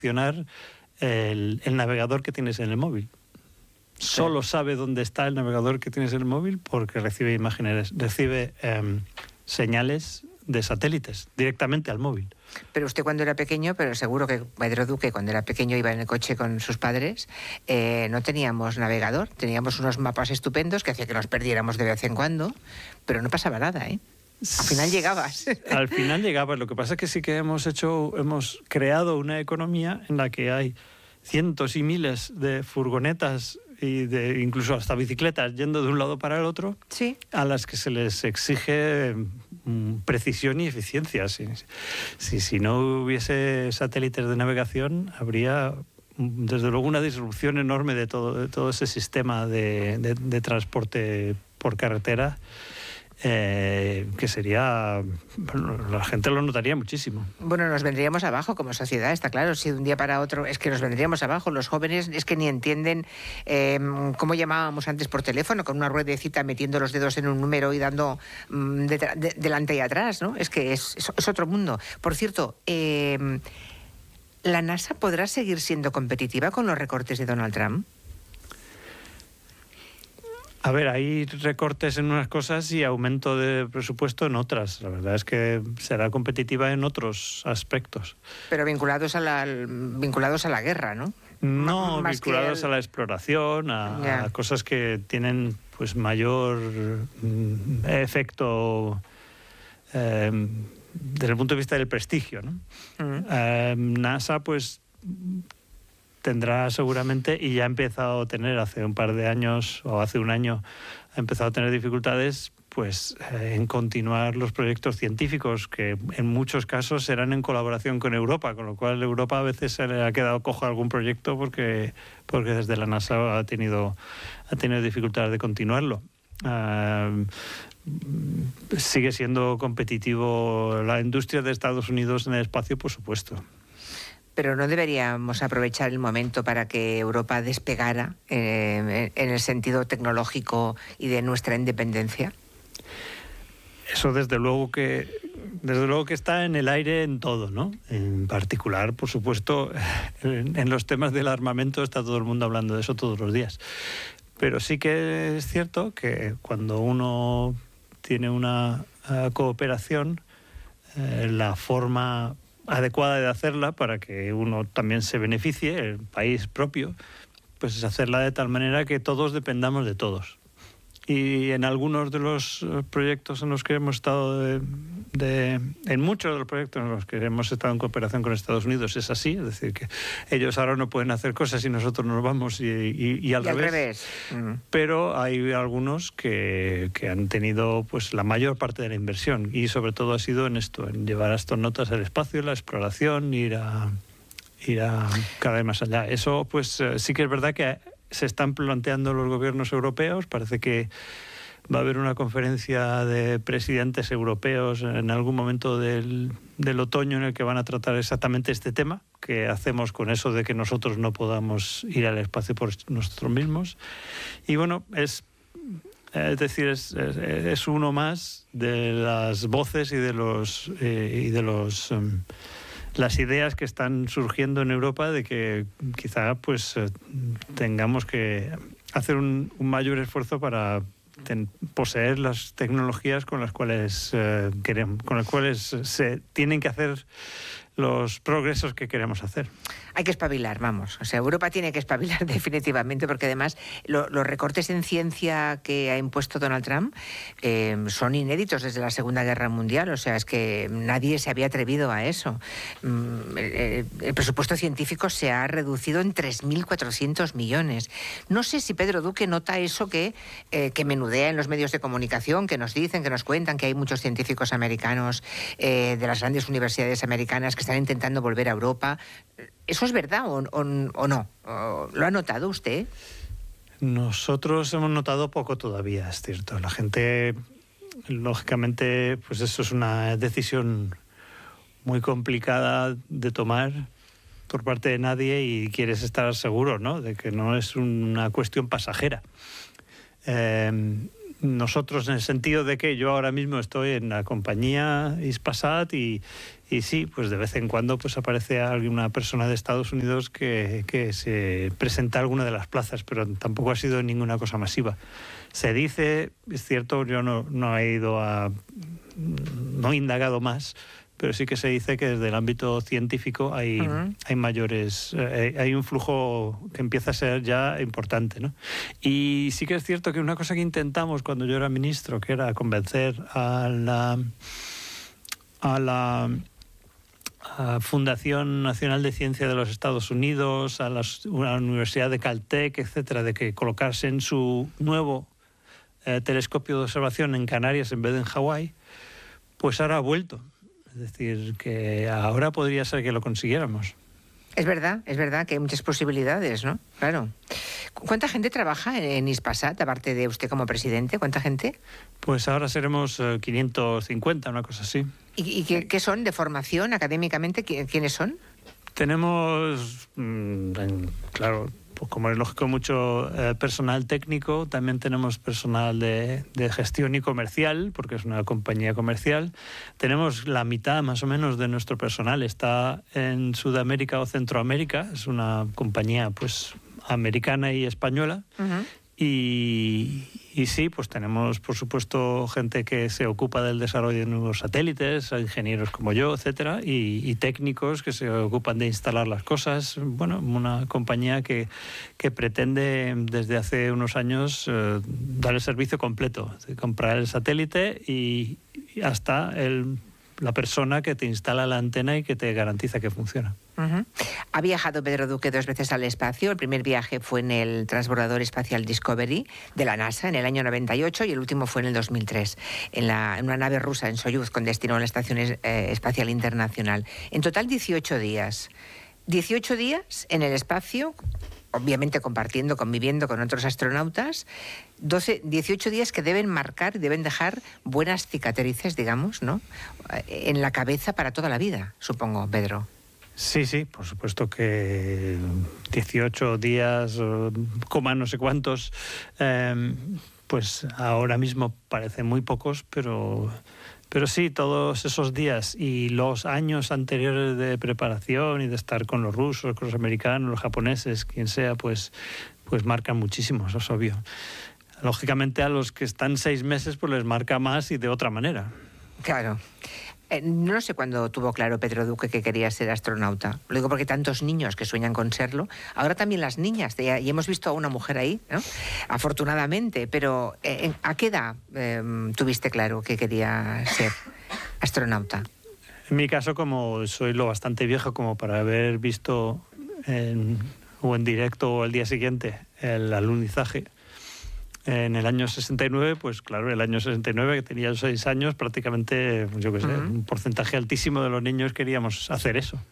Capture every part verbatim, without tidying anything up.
el, el navegador que tienes en el móvil. Solo sabe dónde está el navegador que tienes en el móvil porque recibe imágenes, recibe eh, señales de satélites directamente al móvil. Pero usted cuando era pequeño, pero seguro que Pedro Duque cuando era pequeño iba en el coche con sus padres, eh, no teníamos navegador, teníamos unos mapas estupendos que hacía que nos perdiéramos de vez en cuando, pero no pasaba nada, ¿eh? Al final llegabas. Al final llegabas. Lo que pasa es que sí que hemos hecho, hemos creado una economía en la que hay cientos y miles de furgonetas y de incluso hasta bicicletas yendo de un lado para el otro, sí, a las que se les exige mm, precisión y eficiencia. Si, si, si no hubiese satélites de navegación, habría desde luego una disrupción enorme de todo, de todo ese sistema de, de, de transporte por carretera. Eh, que sería... Bueno, la gente lo notaría muchísimo. Bueno, nos vendríamos abajo como sociedad, está claro. Si de un día para otro es que nos vendríamos abajo. Los jóvenes es que ni entienden eh, cómo llamábamos antes por teléfono, con una ruedecita metiendo los dedos en un número y dando mm, de, de, delante y atrás, ¿no? Es que es, es, es otro mundo. Por cierto, eh, ¿la NASA podrá seguir siendo competitiva con los recortes de Donald Trump? A ver, hay recortes en unas cosas y aumento de presupuesto en otras. La verdad es que será competitiva en otros aspectos. Pero vinculados a la, vinculados a la guerra, ¿no? No, Más vinculados el... a la exploración, a, a cosas que tienen pues mayor mm, efecto eh, desde el punto de vista del prestigio, ¿no? Uh-huh. eh, NASA, pues... tendrá seguramente, y ya ha empezado a tener hace un par de años, o hace un año, ha empezado a tener dificultades pues eh, en continuar los proyectos científicos, que en muchos casos serán en colaboración con Europa, con lo cual Europa a veces se le ha quedado cojo a algún proyecto porque, porque desde la NASA ha tenido, ha tenido dificultades de continuarlo. Uh, sigue siendo competitivo la industria de Estados Unidos en el espacio, por supuesto. Pero ¿no deberíamos aprovechar el momento para que Europa despegara eh, en el sentido tecnológico y de nuestra independencia? Eso desde luego que desde luego que está en el aire en todo, ¿no? En particular, por supuesto, en, en los temas del armamento está todo el mundo hablando de eso todos los días. Pero sí que es cierto que cuando uno tiene una uh, cooperación, eh, la forma adecuada de hacerla para que uno también se beneficie, el país propio, pues es hacerla de tal manera que todos dependamos de todos. Y en algunos de los proyectos en los que hemos estado, de, de, en muchos de los proyectos en los que hemos estado en cooperación con Estados Unidos es así, es decir, que ellos ahora no pueden hacer cosas y nosotros nos vamos y, y, y al y revés. Al revés. Mm. Pero hay algunos que, que han tenido pues la mayor parte de la inversión y sobre todo ha sido en esto, en llevar astronautas al espacio, la exploración, ir a, ir a cada vez más allá. Eso pues sí que es verdad que se están planteando los gobiernos europeos. Parece que va a haber una conferencia de presidentes europeos en algún momento del, del otoño en el que van a tratar exactamente este tema, que hacemos con eso de que nosotros no podamos ir al espacio por nosotros mismos. Y bueno, es, es decir, es, es, es uno más de las voces y de los... Eh, y de los um, las ideas que están surgiendo en Europa de que quizá pues eh, tengamos que hacer un, un mayor esfuerzo para ten, poseer las tecnologías con las cuales eh, queremos, con las cuales se tienen que hacer los progresos que queremos hacer. Hay que espabilar, vamos. O sea, Europa tiene que espabilar definitivamente, porque además lo, los recortes en ciencia que ha impuesto Donald Trump eh, son inéditos desde la Segunda Guerra Mundial. O sea, es que nadie se había atrevido a eso. Mm, el, el presupuesto científico se ha reducido en tres mil cuatrocientos millones. No sé si Pedro Duque nota eso que, eh, que menudea en los medios de comunicación, que nos dicen, que nos cuentan que hay muchos científicos americanos eh, de las grandes universidades americanas que están intentando volver a Europa. ¿Eso es verdad o, o, o no? ¿Lo ha notado usted? Nosotros hemos notado poco todavía, es cierto. La gente, lógicamente, pues eso es una decisión muy complicada de tomar por parte de nadie y quieres estar seguro, ¿no?, de que no es una cuestión pasajera. Eh, nosotros en el sentido de que yo ahora mismo estoy en la compañía Hispasat y, y sí, pues de vez en cuando pues aparece alguna persona de Estados Unidos que, que se presenta a alguna de las plazas, pero tampoco ha sido ninguna cosa masiva. Se dice, es cierto, yo no, no he ido a... no he indagado más, pero sí que se dice que desde el ámbito científico hay, uh-huh. hay mayores, eh, hay un flujo que empieza a ser ya importante, ¿no? Y sí que es cierto que una cosa que intentamos cuando yo era ministro, que era convencer a la, a la a Fundación Nacional de Ciencia de los Estados Unidos, a, las, a la Universidad de Caltech, etcétera, de que colocasen su nuevo eh, telescopio de observación en Canarias en vez de en Hawái, pues ahora ha vuelto. Es decir, que ahora podría ser que lo consiguiéramos. Es verdad, es verdad que hay muchas posibilidades, ¿no? Claro. ¿Cuánta gente trabaja en Hispasat, aparte de usted como presidente? ¿Cuánta gente? Pues ahora seremos eh, quinientos cincuenta, una cosa así. ¿Y, y qué, qué son de formación académicamente? ¿Quiénes son? Tenemos, mmm, claro, pues como es lógico, mucho eh, personal técnico. También tenemos personal de, de gestión y comercial, porque es una compañía comercial. Tenemos la mitad más o menos de nuestro personal está en Sudamérica o Centroamérica. Es una compañía pues americana y española. Uh-huh. Y, y sí, pues tenemos, por supuesto, gente que se ocupa del desarrollo de nuevos satélites, ingenieros como yo, etcétera, y, y técnicos que se ocupan de instalar las cosas. Bueno, una compañía que, que pretende desde hace unos años eh, dar el servicio completo, de comprar el satélite y, y hasta el, la persona que te instala la antena y que te garantiza que funciona. Uh-huh. Ha viajado Pedro Duque dos veces al espacio. El primer viaje fue en el transbordador espacial Discovery de la NASA en el año noventa y ocho y el último fue en el dos mil tres, en, la, en una nave rusa en Soyuz con destino a la Estación eh, Espacial Internacional. En total dieciocho días. dieciocho días en el espacio, obviamente compartiendo, conviviendo con otros astronautas. doce, dieciocho días que deben marcar y deben dejar buenas cicatrices, digamos, ¿no? En la cabeza para toda la vida, supongo, Pedro. Sí, sí, por supuesto que dieciocho días, coma no sé cuántos, eh, pues ahora mismo parecen muy pocos, pero, pero sí, todos esos días y los años anteriores de preparación y de estar con los rusos, con los americanos, los japoneses, quien sea, pues, pues marcan muchísimo, eso es obvio. Lógicamente a los que están seis meses pues les marca más y de otra manera. Claro. Eh, no sé cuándo tuvo claro Pedro Duque que quería ser astronauta. Lo digo porque tantos niños que sueñan con serlo. Ahora también las niñas. Y hemos visto a una mujer ahí, ¿no? Afortunadamente. Pero eh, ¿a qué edad eh, tuviste claro que quería ser astronauta? En mi caso, como soy lo bastante viejo como para haber visto en, o en directo o al día siguiente el alunizaje, en el año sesenta y nueve, pues claro, el año sesenta y nueve, que tenía seis años, prácticamente, yo qué sé, uh-huh. un porcentaje altísimo de los niños queríamos hacer eso.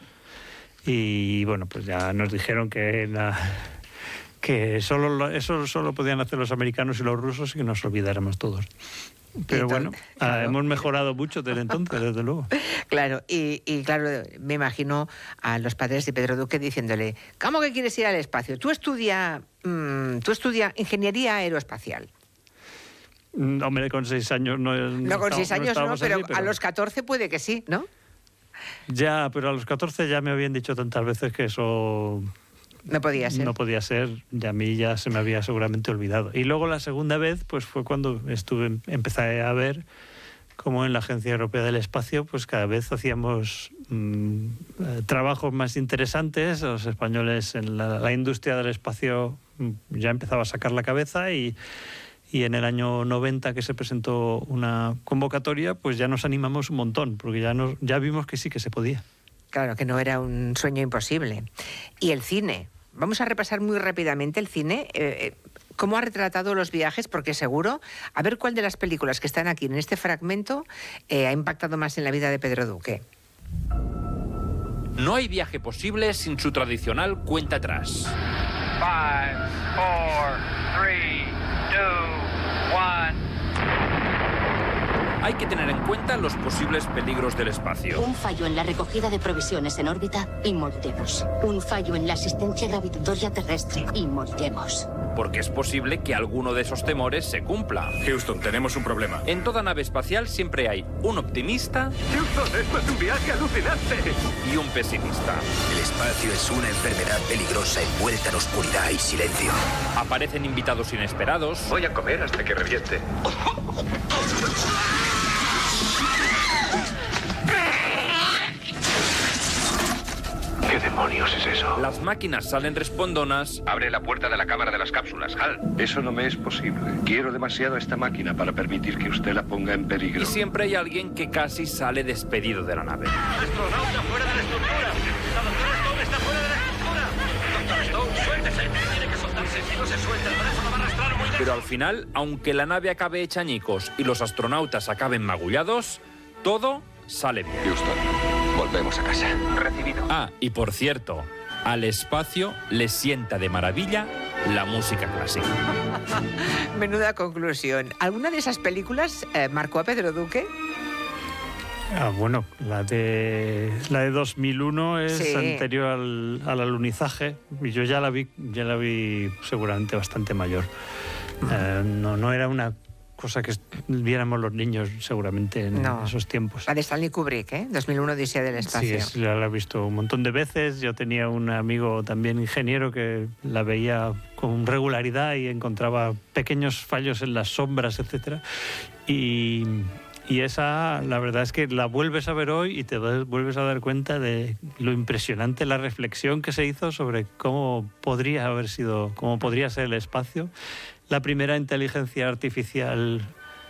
Y bueno, pues ya nos dijeron que, la, que solo, eso solo podían hacer los americanos y los rusos y que nos olvidáramos todos. Pero entonces, bueno, claro. hemos mejorado mucho desde entonces, desde luego. Claro, y, y claro, me imagino a los padres de Pedro Duque diciéndole, ¿cómo que quieres ir al espacio? Tú estudia, mmm, tú estudia ingeniería aeroespacial. Mm, hombre, con seis años no... No, no con seis años no, no pero, allí, pero a los catorce puede que sí, ¿no? Ya, pero a los catorce ya me habían dicho tantas veces que eso... No podía ser. No podía ser, y a mí ya se me había seguramente olvidado. Y luego la segunda vez, pues fue cuando estuve, empecé a ver cómo en la Agencia Europea del Espacio, pues cada vez hacíamos mmm, eh, trabajos más interesantes. Los españoles en la, la industria del espacio mmm, ya empezaba a sacar la cabeza y, y en el año noventa que se presentó una convocatoria, pues ya nos animamos un montón, porque ya, nos, ya vimos que sí que se podía. Claro, que no era un sueño imposible. Y el cine. Vamos a repasar muy rápidamente el cine. Eh, ¿Cómo ha retratado los viajes? Porque seguro, a ver cuál de las películas que están aquí en este fragmento eh, ha impactado más en la vida de Pedro Duque. No hay viaje posible sin su tradicional cuenta atrás. Five, four, three, two, one. hay que tener en cuenta los posibles peligros del espacio. Un fallo en la recogida de provisiones en órbita y moriremos. Un fallo en la asistencia gravitatoria terrestre y moriremos. Porque es posible que alguno de esos temores se cumpla. Houston, tenemos un problema. En toda nave espacial siempre hay un optimista... Houston, esto es un viaje alucinante. ...y un pesimista. El espacio es una enfermedad peligrosa envuelta en oscuridad y silencio. Aparecen invitados inesperados. Voy a comer hasta que reviente. ¿Qué demonios es eso? Las máquinas salen respondonas. Abre la puerta de la cámara de las cápsulas, Hal. Eso no me es posible. Quiero demasiado esta máquina para permitir que usted la ponga en peligro. Y siempre hay alguien que casi sale despedido de la nave. ¡Astronauta fuera de la estructura! ¡La doctora Stone está fuera de la estructura! ¡Doctor Stone, suéltese! Tiene que soltarse. Si no se suelta, el brazo la va a arrastrar muy lejos. Pero al final, aunque la nave acabe hecha añicos y los astronautas acaben magullados, todo sale bien. Houston, volvemos a casa. Recibido. Ah, y por cierto, al espacio le sienta de maravilla la música clásica. Menuda conclusión. ¿Alguna de esas películas eh, marcó a Pedro Duque? Ah, bueno, la de la de dos mil uno es Sí. anterior al, al alunizaje y yo ya la vi, ya la vi seguramente bastante mayor. Eh, no, no era una cosa que viéramos los niños seguramente en No. esos tiempos. La de Stanley Kubrick, ¿eh? dos mil uno, Odisea del Sí, espacio. es, la, la he visto un montón de veces. Yo tenía un amigo también ingeniero que la veía con regularidad y encontraba pequeños fallos en las sombras, etcétera. Y, y esa, la verdad es que la vuelves a ver hoy y te vuelves a dar cuenta de lo impresionante la reflexión que se hizo sobre cómo podría haber sido, cómo podría ser el espacio. La primera inteligencia artificial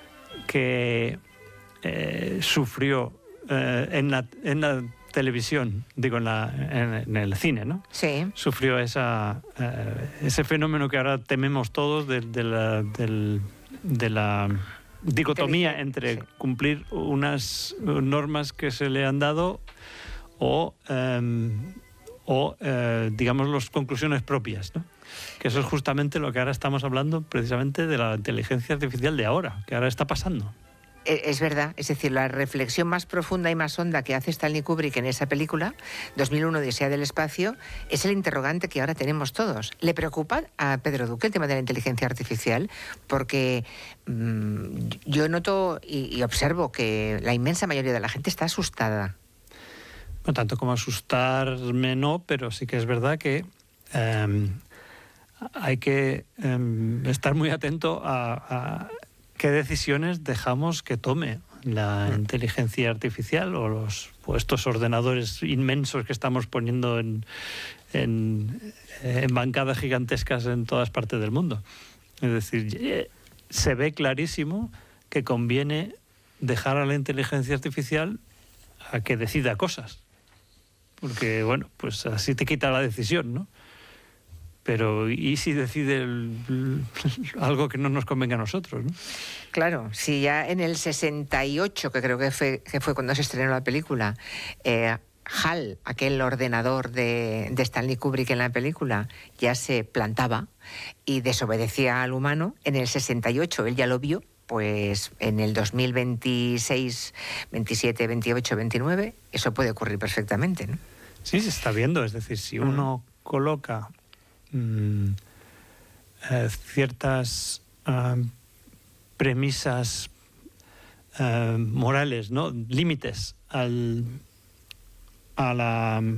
que eh, sufrió eh, en, la, en la televisión, digo, en, la, en, en el cine, ¿no? Sí. Sufrió esa, eh, ese fenómeno que ahora tememos todos de, de, la, del, de la dicotomía entre Sí. cumplir unas normas que se le han dado o, eh, o eh, digamos, las conclusiones propias, ¿no? Que eso es justamente lo que ahora estamos hablando, precisamente de la inteligencia artificial de ahora, que ahora está pasando. Es verdad, es decir, la reflexión más profunda y más honda que hace Stanley Kubrick en esa película, dos mil uno, Odisea del espacio, es el interrogante que ahora tenemos todos. ¿Le preocupa a Pedro Duque el tema de la inteligencia artificial? Porque mmm, yo noto y, y observo que la inmensa mayoría de la gente está asustada. No tanto como asustarme, no, pero sí que es verdad que eh, hay que eh, estar muy atento a, a qué decisiones dejamos que tome la inteligencia artificial o, los, o estos ordenadores inmensos que estamos poniendo en, en, en bancadas gigantescas en todas partes del mundo. Es decir, se ve clarísimo que conviene dejar a la inteligencia artificial a que decida cosas. Porque, bueno, pues así te quita la decisión, ¿no? Pero ¿y si decide el, el, algo que no nos convenga a nosotros, ¿no? Claro, si ya en el sesenta y ocho, que creo que fue, que fue cuando se estrenó la película, eh, HAL, aquel ordenador de, de Stanley Kubrick en la película, ya se plantaba y desobedecía al humano, en el sesenta y ocho él ya lo vio, pues en el dos mil veintiséis, veintisiete, veintiocho, veintinueve, eso puede ocurrir perfectamente, ¿no? Sí, se está viendo. Es decir, si uno mm. coloca mmm, eh, ciertas uh, premisas uh, morales, ¿no? Límites al, a, la, a,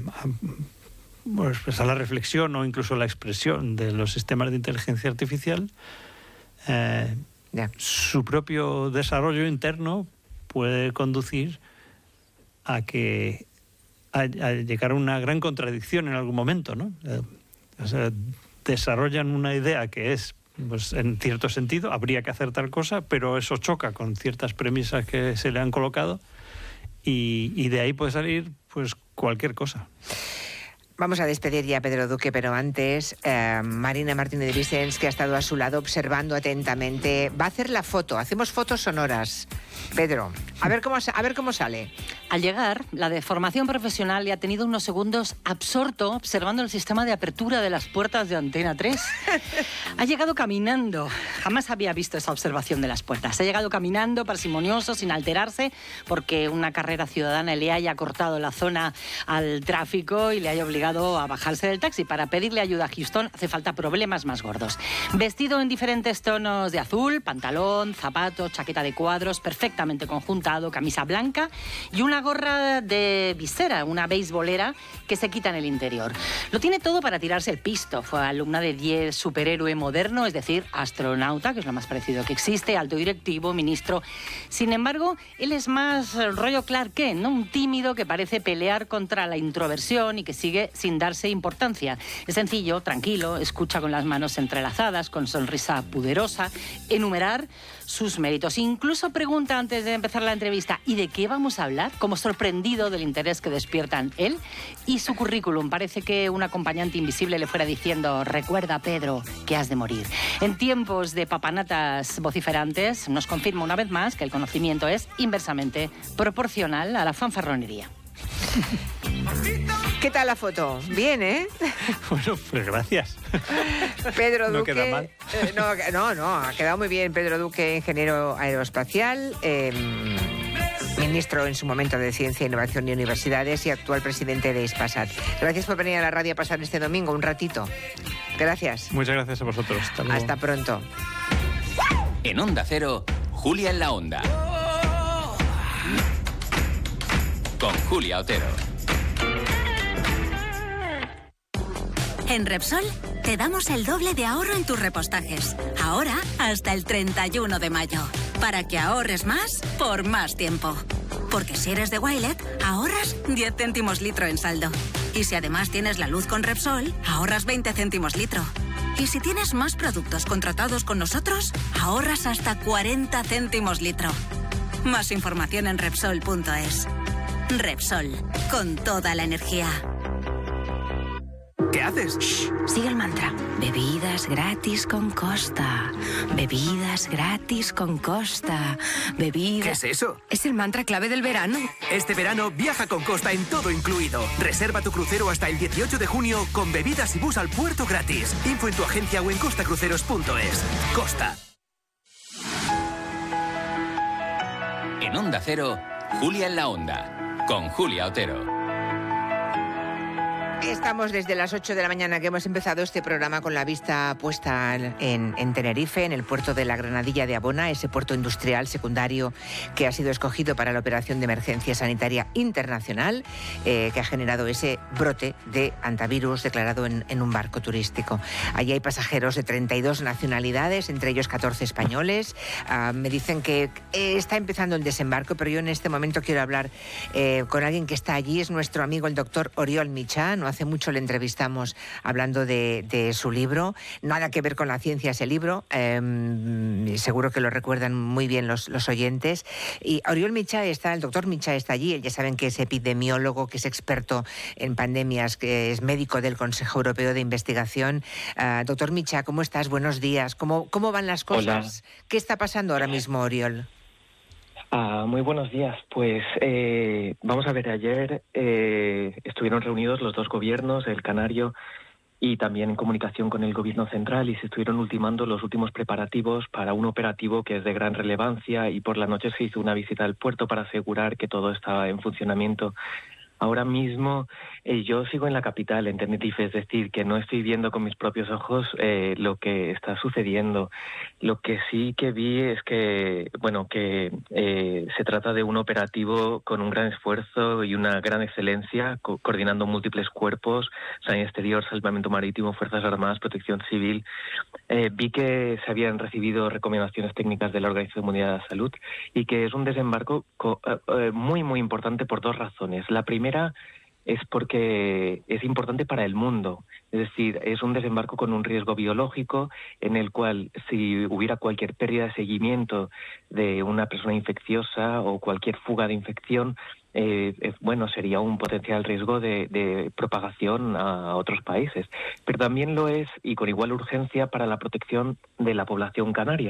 pues a la reflexión o incluso a la expresión de los sistemas de inteligencia artificial, eh, Yeah. su propio desarrollo interno puede conducir a que a, a llegar a una gran contradicción en algún momento, ¿no? Eh, o sea, desarrollan una idea que es, pues en cierto sentido, habría que hacer tal cosa, pero eso choca con ciertas premisas que se le han colocado y, y de ahí puede salir pues cualquier cosa. Vamos a despedir ya a Pedro Duque, pero antes, eh, Marina Martínez de Vicens, que ha estado a su lado observando atentamente, va a hacer la foto. Hacemos fotos sonoras Pedro, a ver cómo, a ver cómo sale. Al llegar, la de formación profesional le ha tenido unos segundos absorto observando el sistema de apertura de las puertas de Antena tres. Ha llegado caminando. Jamás había visto esa observación de las puertas. Ha llegado caminando, parsimonioso, sin alterarse, porque una carrera ciudadana le haya cortado la zona al tráfico y le haya obligado a bajarse del taxi. Para pedirle ayuda a Houston hace falta problemas más gordos. Vestido en diferentes tonos de azul, pantalón, zapatos, chaqueta de cuadros, perfectamente conjuntado, camisa blanca y una gorra de visera, una beisbolera que se quita en el interior. Lo tiene todo para tirarse el pisto. Fue alumna de diez, superhéroe moderno, es decir, astronauta, que es lo más parecido que existe, alto directivo, ministro. Sin embargo, él es más rollo Clark Kent, ¿no? Un tímido que parece pelear contra la introversión y que sigue sin darse importancia. Es sencillo, tranquilo, escucha con las manos entrelazadas, con sonrisa pudorosa, enumerar sus méritos. Incluso pregunta antes de empezar la entrevista, ¿y de qué vamos a hablar? Como sorprendido del interés que despiertan él y su currículum. Parece que un acompañante invisible le fuera diciendo: recuerda, Pedro, que has de morir. En tiempos de papanatas vociferantes, nos confirma una vez más que el conocimiento es inversamente proporcional a la fanfarronería. ¿Qué tal la foto? Bien, ¿eh? Bueno, pues gracias. Pedro Duque. No queda mal. Eh, no, no, no, ha quedado muy bien. Pedro Duque, ingeniero aeroespacial, eh, ministro en su momento de Ciencia, Innovación y Universidades y actual presidente de Hispasat. Gracias por venir a la radio a pasar este domingo un ratito. Gracias. Muchas gracias a vosotros. Hasta luego. Hasta pronto. En Onda Cero, Julia en la Onda. Con Julia Otero. En Repsol te damos el doble de ahorro en tus repostajes. Ahora hasta el treinta y uno de mayo. Para que ahorres más por más tiempo. Porque si eres de Wilet, ahorras diez céntimos litro en saldo. Y si además tienes la luz con Repsol, ahorras veinte céntimos litro. Y si tienes más productos contratados con nosotros, ahorras hasta cuarenta céntimos litro. Más información en Repsol punto es. Repsol, con toda la energía. ¿Qué haces? Shh, sigue el mantra. Bebidas gratis con Costa. Bebidas gratis con Costa. Bebidas... ¿Qué es eso? Es el mantra clave del verano. Este verano viaja con Costa en todo incluido. Reserva tu crucero hasta el dieciocho de junio con bebidas y bus al puerto gratis. Info en tu agencia o en costa cruceros punto es. Costa. En Onda Cero, Julia en la Onda. Con Julia Otero. Estamos desde las ocho de la mañana que hemos empezado este programa con la vista puesta en, en Tenerife, en el puerto de la Granadilla de Abona, ese puerto industrial secundario que ha sido escogido para la operación de emergencia sanitaria internacional, eh, que ha generado ese brote de antivirus declarado en, en un barco turístico. Allí hay pasajeros de treinta y dos nacionalidades, entre ellos catorce españoles. Uh, me dicen que eh, está empezando el desembarco, pero yo en este momento quiero hablar eh, con alguien que está allí. Es nuestro amigo el doctor Oriol Mitjà. No hace mucho le entrevistamos hablando de, de su libro. Nada que ver con la ciencia ese libro. Eh, seguro que lo recuerdan muy bien los, los oyentes. Y Oriol Mitjà está, el doctor Mitjà está allí. Ya saben que es epidemiólogo, que es experto en pandemias, que es médico del Consejo Europeo de Investigación. Uh, doctor Mitjà, ¿cómo estás? Buenos días. ¿Cómo, cómo van las cosas? Hola. ¿Qué está pasando ahora mismo, Oriol? Ah, muy buenos días. Pues eh, vamos a ver, ayer eh, estuvieron reunidos los dos gobiernos, el canario y también en comunicación con el gobierno central, y se estuvieron ultimando los últimos preparativos para un operativo que es de gran relevancia, y por la noche se hizo una visita al puerto para asegurar que todo estaba en funcionamiento. Ahora mismo eh, yo sigo en la capital, en Tenerife, es decir, que no estoy viendo con mis propios ojos eh, lo que está sucediendo. Lo que sí que vi es que, bueno, que eh, se trata de un operativo con un gran esfuerzo y una gran excelencia, co- coordinando múltiples cuerpos, Sanidad Exterior, Salvamento Marítimo, Fuerzas Armadas, Protección Civil. Eh, vi que se habían recibido recomendaciones técnicas de la Organización Mundial de la Salud y que es un desembarco co- eh, muy, muy importante por dos razones. La primera es porque es importante para el mundo, es decir, es un desembarco con un riesgo biológico en el cual si hubiera cualquier pérdida de seguimiento de una persona infecciosa o cualquier fuga de infección, eh, eh, bueno, sería un potencial riesgo de, de propagación a otros países. Pero también lo es, y con igual urgencia, para la protección de la población canaria.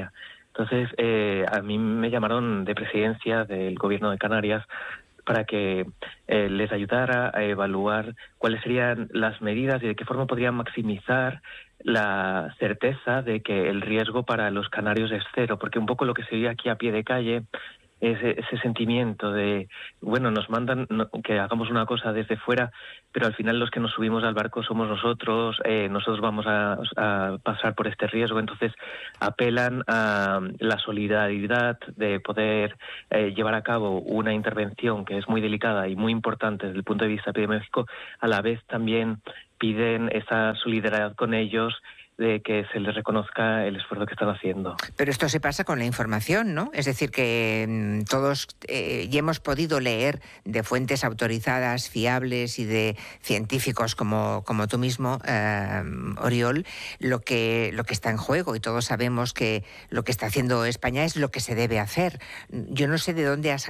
Entonces, eh, a mí me llamaron de presidencia del Gobierno de Canarias para que eh, les ayudara a evaluar cuáles serían las medidas y de qué forma podrían maximizar la certeza de que el riesgo para los canarios es cero, porque un poco lo que se ve aquí a pie de calle es ese sentimiento de, bueno, nos mandan no, que hagamos una cosa desde fuera, pero al final los que nos subimos al barco somos nosotros, eh, nosotros vamos a, a pasar por este riesgo, entonces apelan a la solidaridad de poder eh, llevar a cabo una intervención que es muy delicada y muy importante desde el punto de vista epidemiológico, a la vez también piden esa solidaridad con ellos, de que se les reconozca el esfuerzo que están haciendo. Pero esto se pasa con la información, ¿no? Es decir, que mmm, todos eh, ya hemos podido leer de fuentes autorizadas, fiables y de científicos como, como tú mismo, eh, Oriol, lo que, lo que está en juego, y todos sabemos que lo que está haciendo España es lo que se debe hacer. Yo no sé de dónde has